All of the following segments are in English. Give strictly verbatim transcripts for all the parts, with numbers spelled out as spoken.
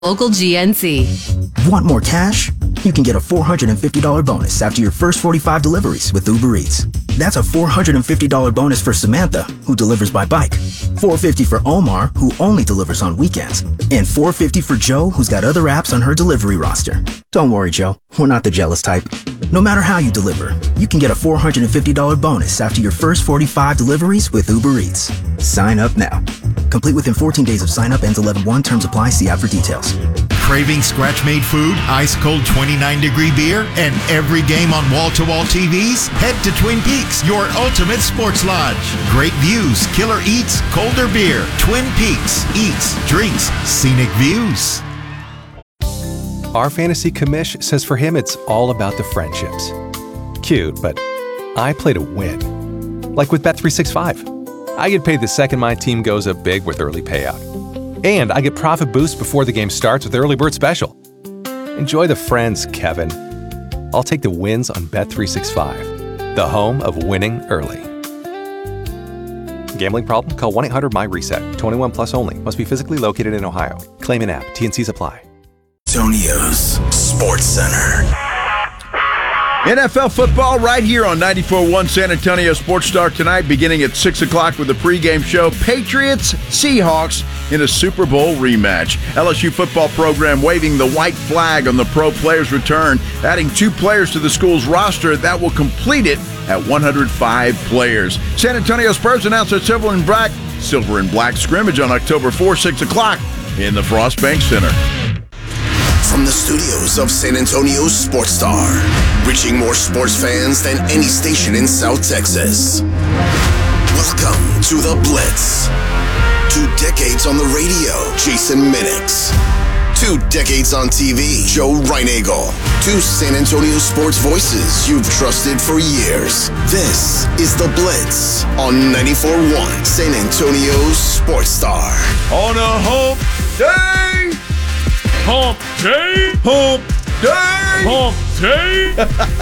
Local G N C. Want more cash? You can get a four hundred fifty dollars bonus after your first forty-five deliveries with Uber Eats. That's a four hundred fifty dollars bonus for Samantha, who delivers by bike, four hundred fifty dollars for Omar, who only delivers on weekends, and four hundred fifty dollars for Joe, who's got other apps on her delivery roster. Don't worry, Joe. We're not the jealous type. No matter how you deliver, you can get a four hundred fifty dollars bonus after your first forty-five deliveries with Uber Eats. Sign up now. Complete within fourteen days of sign up. Ends eleven one. Terms apply. See app for details. Craving scratch-made food, ice-cold twenty-nine degree beer, and every game on wall-to-wall T Vs? Head to Twin Peaks, your ultimate sports lodge. Great views, killer eats, colder beer. Twin Peaks, eats, drinks, scenic views. Our fantasy commish says for him it's all about the friendships. Cute, but I play to win. Like with Bet three sixty-five. I get paid the second my team goes up big with early payout. And I get profit boost before the game starts with Early Bird Special. Enjoy the friends, Kevin. I'll take the wins on Bet three sixty-five, the home of winning early. Gambling problem? Call one eight hundred M Y reset. twenty-one plus only. Must be physically located in Ohio. Claim in app. T N Cs apply. Antonio's Sports Center. N F L football right here on ninety-four point one San Antonio Sports Star tonight, beginning at six o'clock with the pregame show. Patriots, Seahawks in a Super Bowl rematch. L S U football program waving the white flag on the pro players' return, adding two players to the school's roster that will complete it at one hundred five players. San Antonio Spurs announced their silver and black, silver and black scrimmage on October fourth, six o'clock in the Frost Bank Center. From the studios of San Antonio's Sports Star, reaching more sports fans than any station in South Texas. Welcome to The Blitz. Two decades on the radio, Jason Minix. Two decades on T V, Joe Reinagle. Two San Antonio sports voices you've trusted for years. This is The Blitz on ninety-four point one San Antonio's Sports Star. On a hump day! Hump day! Hump day! Hump day!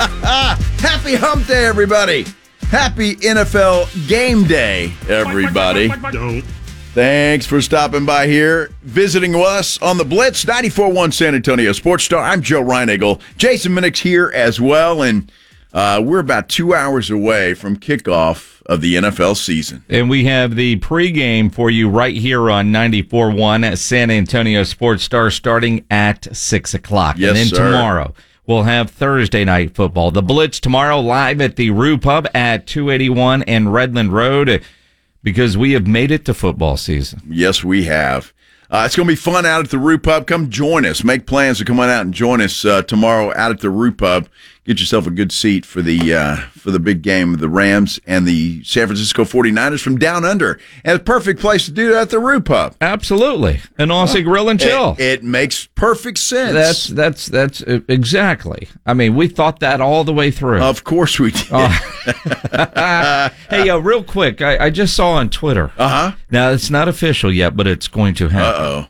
Happy hump day, everybody! Happy N F L game day, everybody. Don't. Thanks for stopping by here, visiting us on the Blitz, ninety-four point one San Antonio Sports Star. I'm Joe Reinagle. Jason Minix here as well, and uh, we're about two hours away from kickoff of the N F L season. And we have the pregame for you right here on ninety-four point one San Antonio Sports Star starting at six o'clock. Yes, and then sir. Tomorrow we'll have Thursday night football. The Blitz tomorrow live at the Rue Pub at two eighty-one and Redland Road, because we have made it to football season. Yes, we have. Uh, it's going to be fun out at the Rue Pub. Come join us. Make plans to come on out and join us uh, tomorrow out at the Rue Pub. Get yourself a good seat for the uh, for the big game of the Rams and the San Francisco forty-niners from down under. And a perfect place to do that at the Rue Pub. Absolutely. An Aussie grill and chill. It, it makes perfect sense. That's that's that's uh, exactly. I mean, we thought that all the way through. Of course we did. Uh, hey, uh, real quick, I, I just saw on Twitter. Uh-huh. Now, it's not official yet, but it's going to happen. Uh-oh.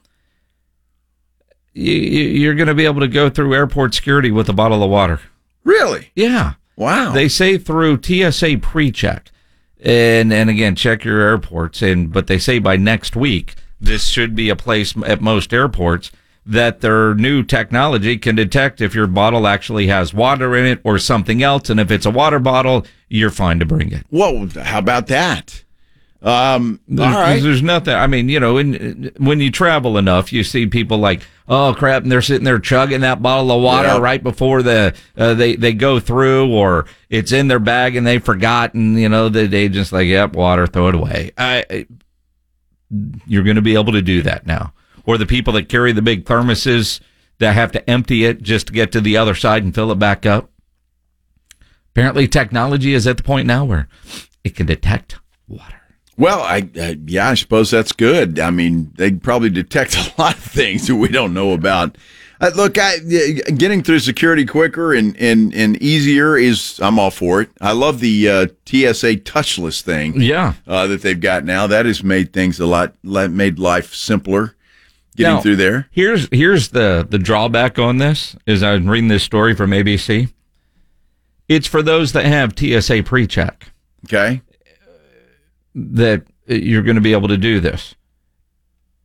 You, you're going to be able to go through airport security with a bottle of water. Really? Yeah. Wow. They say through T S A pre-check. And and again, check your airports. And but they say by next week, this should be a place at most airports that their new technology can detect if your bottle actually has water in it or something else. And if it's a water bottle, you're fine to bring it. Whoa, how about that? Um, There's, all right. there's nothing. I mean, you know, in, when you travel enough, you see people like, oh crap, and they're sitting there chugging that bottle of water Yeah. right before the uh, they they go through, or it's in their bag and they forgot, and you know they they just like, yep, water, throw it away. I, I you're going to be able to do that now, or the people that carry the big thermoses that have to empty it just to get to the other side and fill it back up. Apparently, technology is at the point now where it can detect water. Well, I uh, yeah, I suppose that's good. I mean, they probably detect a lot of things that we don't know about. Uh, look, I, uh, getting through security quicker and, and, and easier is, I'm all for it. I love the uh, T S A touchless thing Yeah. uh, that they've got now. That has made things a lot, made life simpler getting Now, through there. Here's here's the, the drawback on this, is I was reading this story from A B C. It's for those that have T S A pre-check Okay. that you're going to be able to do this.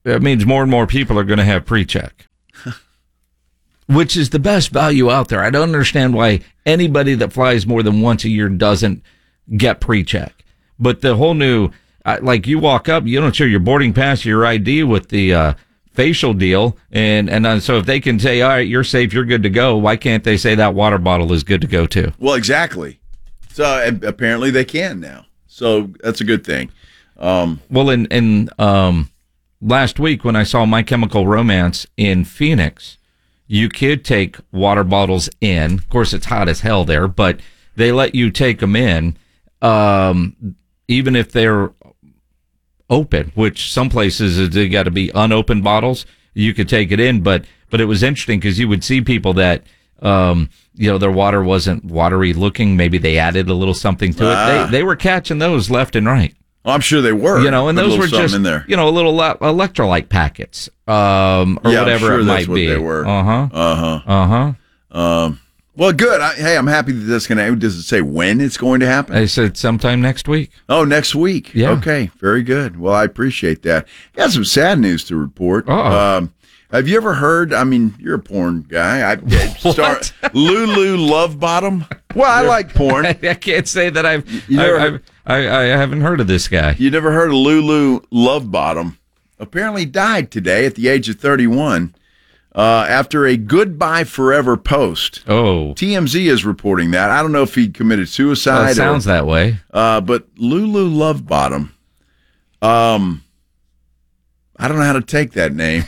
that means more and more people are going to have pre-check, which is the best value out there. I don't understand why anybody that flies more than once a year doesn't get pre-check. But the whole new, uh, like you walk up, you don't show your boarding pass, your I D with the uh, facial deal. And, and uh, so if they can say, all right, you're safe, you're good to go, why can't they say that water bottle is good to go too? Well, exactly. So uh, apparently they can now. So that's a good thing. Um, well, in, in um, last week when I saw My Chemical Romance in Phoenix, you could take water bottles in. Of course, it's hot as hell there, but they let you take them in, um, even if they're open, which some places they got to be unopened bottles. You could take it in, but but it was interesting because you would see people that um, you know their water wasn't watery looking. Maybe they added a little something to Ah. it. They they were catching those left and right. Well, I'm sure they were. You know, and Put a those little were something just in there. you know a little le- electrolyte packets, um, or Yeah, I'm whatever sure it that's might what be. they were. Uh huh. Uh huh. Uh huh. Um, well, good. I, hey, I'm happy that that's going to. Does it say when it's going to happen? I said sometime next week. Oh, next week. Yeah. Okay. Very good. Well, I appreciate that. Got some sad news to report. Uh-oh. Um, have you ever heard? I mean, you're a porn guy. I star Lulu Love Bottom. Well, I like porn. I can't say that I've You I, never- I've I, I haven't heard of this guy. You never heard of Lulu Love Bottom? Apparently died today at the age of thirty-one uh, after a Goodbye Forever post. Oh, T M Z is reporting that. I don't know if he committed well, suicide. it sounds or, that way. Uh, but Lulu Love Bottom. Um, I don't know how to take that name.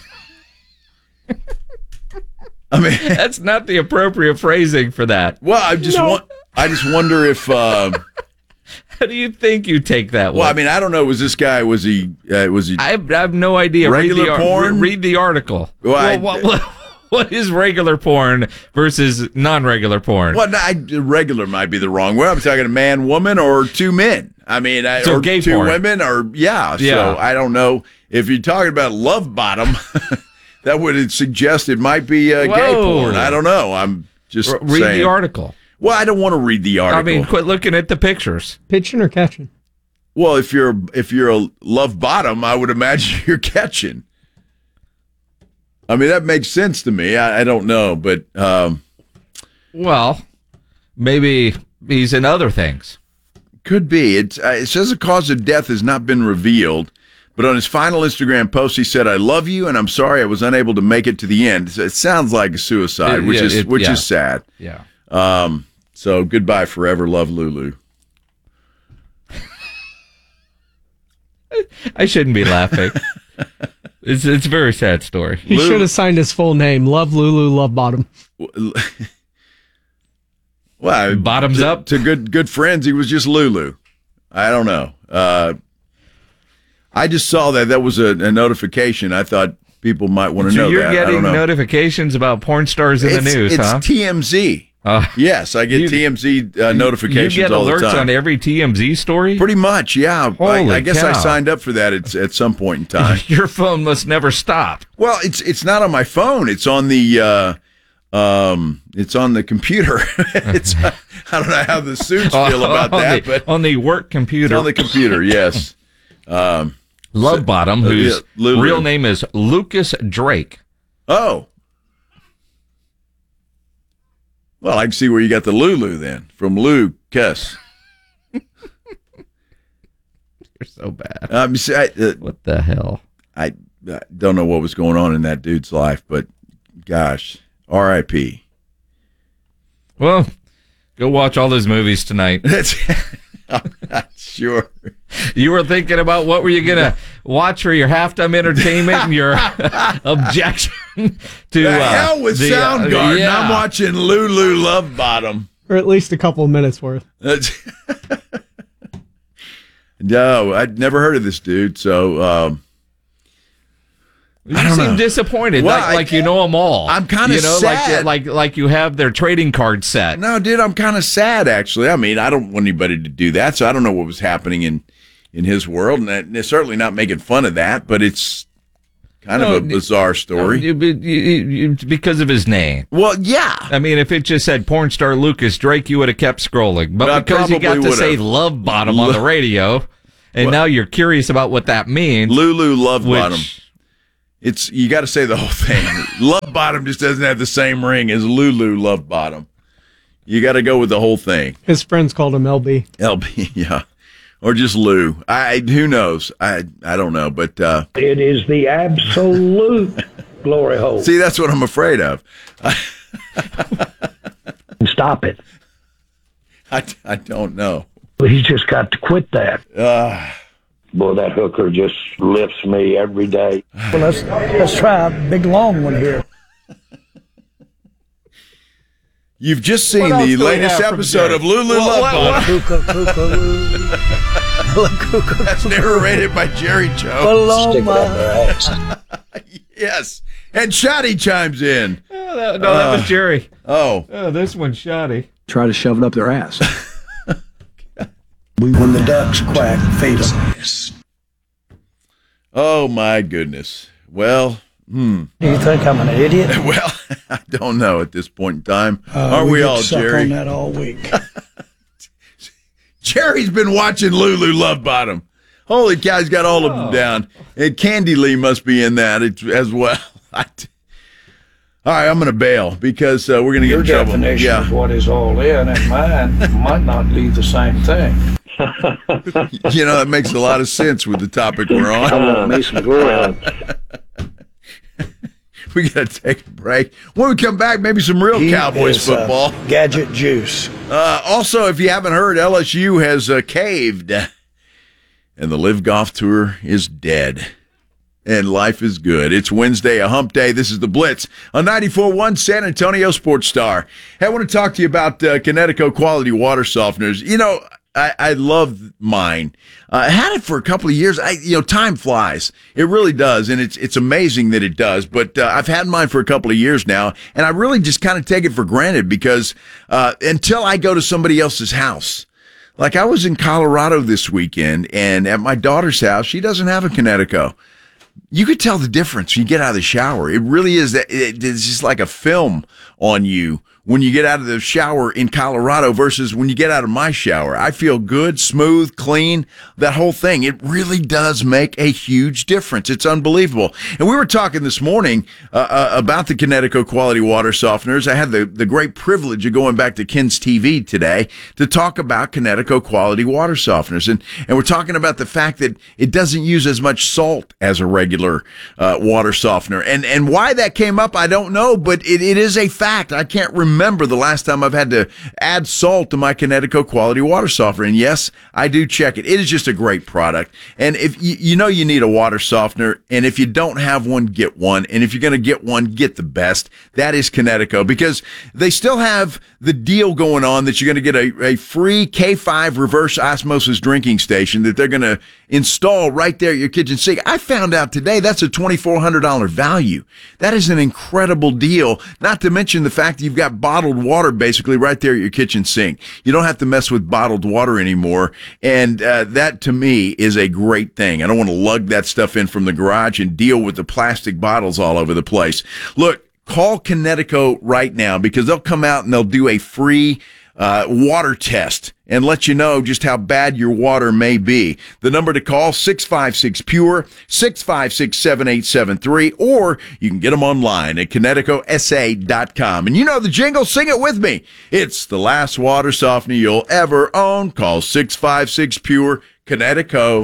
I mean, That's not the appropriate phrasing for that. well, I just want. I just wonder if. Uh, How do you think you take that one? well, I mean, I don't know. Was this guy? Was he? Uh, was he? I have, I have no idea. Regular read the, ar- porn? re- read the article. Well, I- what, what, what is regular porn versus non-regular porn? Well, I, regular might be the wrong word. I'm talking a man, woman, or two men. I mean, I, So or gay two porn. women, or yeah. Yeah. So I don't know if you're talking about Love Bottom. That would suggest it might be uh, gay Whoa. porn. I don't know. I'm just R- read saying. the article. Well, I don't want to read the article. I mean, quit looking at the pictures. Pitching or catching? well, if you're if you're a Love Bottom, I would imagine you're catching. I mean, that makes sense to me. I, I don't know, but um, Well, maybe he's in other things. could be. It's, uh, it says the cause of death has not been revealed, but on his final Instagram post, he said, "I love you, and I'm sorry I was unable to make it to the end." So it sounds like a suicide, It- which yeah, is it- which yeah. is sad. Yeah. Um, so goodbye forever, love Lulu. I shouldn't be laughing. It's it's a very sad story. He Lou- should have signed his full name. Love Lulu, love Bottom. Well, Bottoms to, up. to good good friends. He was just Lulu. I don't know. Uh, I just saw that that was a, a notification. I thought people might want to So know you're that. I getting don't know. notifications about porn stars in it's, the news, it's huh? T M Z. Uh, Yes, I get You- T M Z uh, notifications you get all alerts the time. on every T M Z story? Pretty much, yeah. I, Holy I guess I cow. signed up for that at, at some point in time. Your phone must never stop. Well, it's it's not on my phone. It's on the uh, um, it's on the computer. it's I don't know how the suits feel about on that, the, but on the work it's computer. on the computer. Yes. Um, Love Bottom, uh, whose yeah, Lulu. real name is Lucas Drake. oh. Well, I can see where you got the Lulu then from Lucas. You're so bad. Um, see, I, uh, What the hell? I, I don't know what was going on in that dude's life, but gosh, R I P Well, go watch all those movies tonight. That's I'm not sure. You were thinking about what were you going to watch for your halftime entertainment and your objection to The uh, hell with the, uh, Soundgarden. yeah. I'm watching Lulu Love Bottom. Or at least a couple of minutes worth. That's no, I'd never heard of this dude. So um, You I don't seem know. disappointed, Well, like, I- like you know them all. I'm kinda you know, sad. like like like you have their trading card set. no, dude, I'm kind of sad actually. I mean, I don't want anybody to do that, so I don't know what was happening in in his world, and that, certainly not making fun of that, but it's kind No, of a bizarre story. You- you- you- you- because of his name. well, yeah. I mean, if it just said porn star Lucas Drake, you would have kept scrolling. But I because you got probably to say would've. Love Bottom on the radio, and Well- now you're curious about what that means. Lulu Love which, Bottom. It's you got to say the whole thing. Love Bottom just doesn't have the same ring as Lulu Love Bottom. You got to go with the whole thing. His friends called him L B. L B, yeah, or just Lou. I who knows? I I don't know, but uh, it is the absolute glory hole. See, that's what I'm afraid of. Stop it. I, I don't know. He's just got to quit that. Uh, Boy, that hooker just lifts me every day. Well, let's let's try a big long one here. You've just seen the latest episode of Lulu Love Bottom. That's narrated by Jerry Jones. Stick it up their ass. Yes, and Shoddy chimes in. Oh, that, no, that Uh, was Jerry. Oh, Oh, this one's shoddy. Try to shove it up their ass. We when the ducks quack, feed them. oh my goodness. Well, hmm. Do you think I'm an idiot? Well, I don't know at this point in time. Uh, Aren't we, get all, to suck Jerry? on that all week. Jerry's been watching Lulu Love Bottom. Holy cow, he's got all of them down. And Candy Lee must be in that as well. I t- all right, I'm going to bail because uh, we're going to get Your in trouble. definition Yeah. of what is all in and mine might not be the same thing. You know, that makes a lot of sense with the topic we're I on. want me some glory. We got to take a break. When we come back, maybe some real He Cowboys is, uh, football. gadget juice. Uh, also, if you haven't heard, L S U has uh, caved, and the Live Golf Tour is dead. And life is good. It's Wednesday, a hump day. This is the Blitz on ninety-four point one San Antonio Sports Star. Hey, I want to talk to you about uh, Kinetico quality water softeners. You know, I, I love mine. Uh, I had it for a couple of years. I, you know, time flies. It really does, and it's it's amazing that it does. But uh, I've had mine for a couple of years now, and I really just kind of take it for granted because uh, until I go to somebody else's house. Like I was in Colorado this weekend, and at my daughter's house, she doesn't have a Kinetico. You could tell the difference when you get out of the shower. It really is that it, it's just like a film on you when you get out of the shower in Colorado versus when you get out of my shower. I feel good, smooth, clean, that whole thing. It really does make a huge difference. It's unbelievable. And we were talking this morning uh, uh, about the Kinetico quality water softeners. I had the, the great privilege of going back to Ken's T V today to talk about Kinetico quality water softeners. And, and we're talking about the fact that it doesn't use as much salt as a regular uh, water softener. And, and why that came up, I don't know, but it, it is a fact. I can't remember the last time I've had to add salt to my Kinetico quality water softener. And yes, I do check it. It is just a great product. And if you, you know you need a water softener, and if you don't have one, get one. And if you're going to get one, get the best. That is Kinetico, because they still have the deal going on that you're going to get a, a free K five reverse osmosis drinking station that they're going to install right there at your kitchen sink. I found out today that's a twenty-four hundred dollars value. That is an incredible deal, not to mention the fact that you've got bottled water basically right there at your kitchen sink. You don't have to mess with bottled water anymore, and uh, that to me is a great thing. I don't want to lug that stuff in from the garage and deal with the plastic bottles all over the place. Look, call Kinetico right now because they'll come out and they'll do a free uh, water test and let you know just how bad your water may be. The number to call, six five six P U R E, six five six, seven eight seven three, or you can get them online at kinetico s a dot com. And you know the jingle, sing it with me. It's the last water softener you'll ever own. Call six five six P U R E, Kinetico.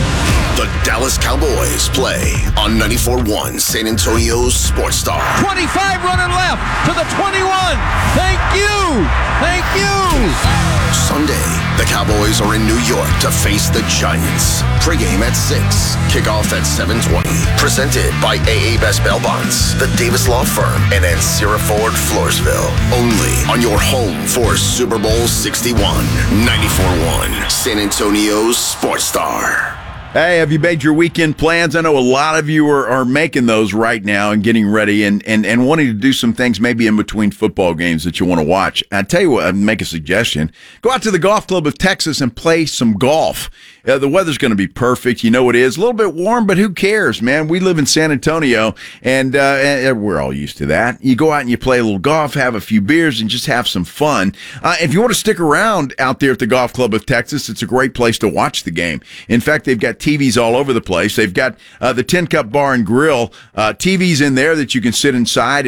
The Dallas Cowboys play on ninety-four point one San Antonio's Sports Star. twenty-five running left to the twenty-one. Thank you. Thank you. Sunday, the Cowboys are in New York to face the Giants. Pre-game at six, kickoff at seven twenty. Presented by A A Best Bail Bonds, the Davis Law Firm, and Ancira Ford, Floresville. Only on your home for Super Bowl sixty-one. ninety-four point one San Antonio's Sports Star. Hey, have you made your weekend plans? I know a lot of you are, are making those right now and getting ready and, and, and wanting to do some things maybe in between football games that you want to watch. I tell you what, I'd make a suggestion. Go out to the Golf Club of Texas and play some golf. Uh, the weather's going to be perfect. You know it is. A little bit warm, but who cares, man? We live in San Antonio, and, uh, and we're all used to that. You go out and you play a little golf, have a few beers, and just have some fun. Uh, if you want to stick around out there at the Golf Club of Texas, it's a great place to watch the game. In fact, they've got T Vs all over the place. They've got uh, the Tin Cup Bar and Grill, uh, T Vs in there that you can sit inside